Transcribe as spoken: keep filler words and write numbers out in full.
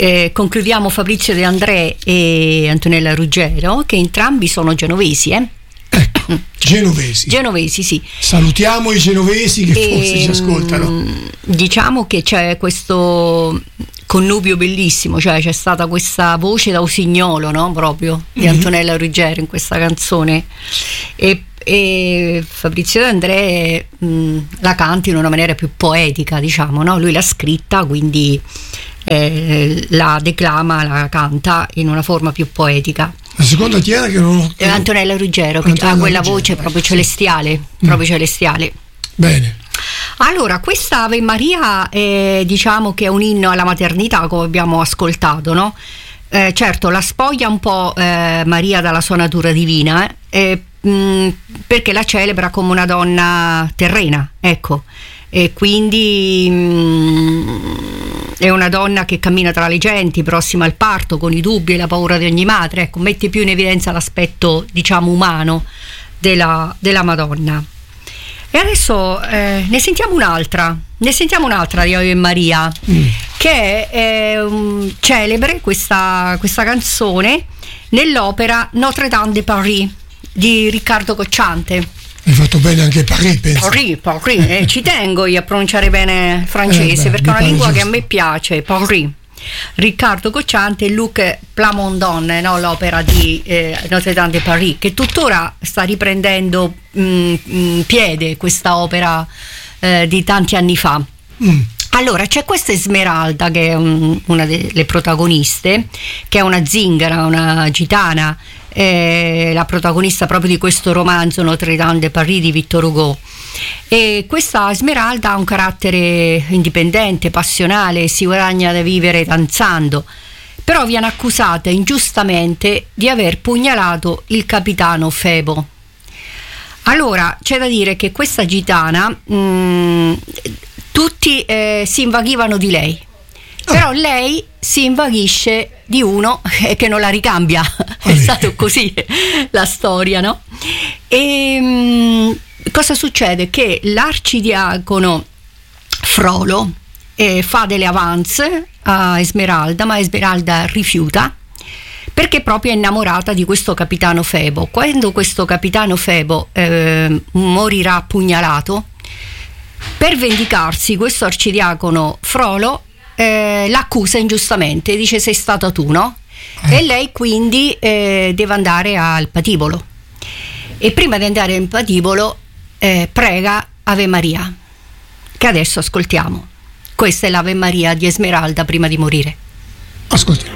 eh, concludiamo Fabrizio De André e Antonella Ruggero, che entrambi sono genovesi, eh? Ecco, genovesi. Genovesi, sì. Salutiamo i genovesi che e, forse ci ascoltano. Diciamo che c'è questo connubio bellissimo, cioè c'è stata questa voce da usignolo, no? Proprio di mm-hmm. Antonella Ruggero in questa canzone, e, e Fabrizio De André mh, la canta in una maniera più poetica, diciamo, no? Lui l'ha scritta, quindi eh, la declama, la canta in una forma più poetica. La seconda chi era che non ho... eh, Antonella Ruggero, che ha quella Ruggero, voce proprio celestiale, sì. proprio mm. celestiale. Bene. Allora, questa Ave Maria eh, diciamo che è un inno alla maternità, come abbiamo ascoltato, no? Eh, certo, la spoglia un po' eh, Maria dalla sua natura divina, eh, mh, perché la celebra come una donna terrena, ecco, e quindi mh, è una donna che cammina tra le genti, prossima al parto, con i dubbi e la paura di ogni madre, ecco, mette più in evidenza l'aspetto, diciamo, umano della, della Madonna. E adesso eh, ne sentiamo un'altra, ne sentiamo un'altra di Ave Maria, mm. che è um, celebre questa, questa canzone nell'opera Notre Dame de Paris di Riccardo Cocciante. Hai fatto bene anche Paris, penso. Paris, Paris, eh, ci tengo io a pronunciare bene il francese, eh beh, perché è una lingua giusto. Che a me piace, Paris. Riccardo Cocciante e Luc Plamondon, no? L'opera di eh, Notre Dame de Paris, che tuttora sta riprendendo mh, mh, piede questa opera eh, di tanti anni fa. Mm. Allora c'è questa Esmeralda, che è un, una delle protagoniste, che è una zingara, una gitana, eh, la protagonista proprio di questo romanzo Notre Dame de Paris di Victor Hugo. E questa Esmeralda ha un carattere indipendente, passionale, si guadagna da vivere danzando, però viene accusata ingiustamente di aver pugnalato il capitano Febo. Allora c'è da dire che questa gitana mh, tutti eh, si invaghivano di lei, però lei si invaghisce di uno che non la ricambia. È stato così la storia, no? E mh, cosa succede? Che l'arcidiacono Frollo eh, fa delle avance a Esmeralda, ma Esmeralda rifiuta, perché proprio è innamorata di questo capitano Febo. Quando questo capitano Febo eh, morirà pugnalato, per vendicarsi questo arcidiacono Frollo eh, l'accusa ingiustamente, dice sei stata tu, no? Eh. E lei quindi eh, deve andare al patibolo, e prima di andare al patibolo eh, prega Ave Maria, che adesso ascoltiamo. Questa è l'Ave Maria di Esmeralda prima di morire. Ascoltiamo.